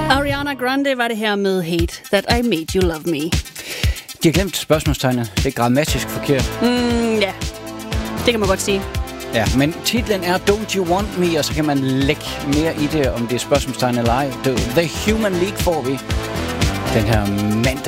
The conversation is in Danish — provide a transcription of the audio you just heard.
Ariana Grande var det her med Hate That I Made You Love Me. De har glemt spørgsmålstegnet. Det er grammatisk forkert. Ja, det kan man godt sige. Ja, men titlen er Don't You Want Me, og så kan man lægge mere i det, om det er spørgsmålstegn eller ej. The Human League får vi. Den her mand,